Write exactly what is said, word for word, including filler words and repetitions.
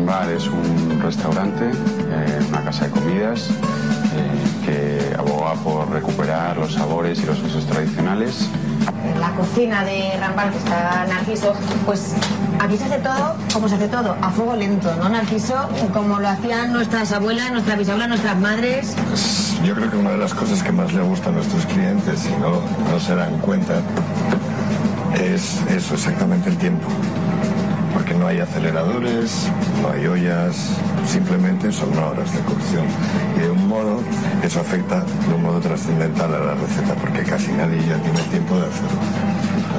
Rambar es un restaurante, eh, una casa de comidas eh, que aboga por recuperar los sabores y los usos tradicionales. En la cocina de Rambar, que está Narciso, pues aquí se hace todo, como se hace todo, a fuego lento, ¿no, Narciso? Como lo hacían nuestras abuelas, nuestras bisabuelas, nuestras madres. Pues yo creo que una de las cosas que más le gusta a nuestros clientes, y no, no se dan cuenta, es eso, exactamente el tiempo. Porque no hay aceleradores, no hay ollas, simplemente son horas de cocción. Y de un modo, eso afecta de un modo trascendental a la receta, porque casi nadie ya tiene tiempo de hacerlo.